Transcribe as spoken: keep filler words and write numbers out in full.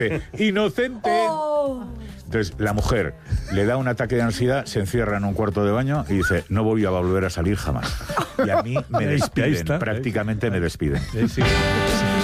¡Inocente! Oh. Entonces, la mujer le da un ataque de ansiedad, se encierra en un cuarto de baño y dice, no voy a volver a salir jamás. Y a mí me Ahí está, despiden, ahí está. prácticamente me despiden. Sí, sí.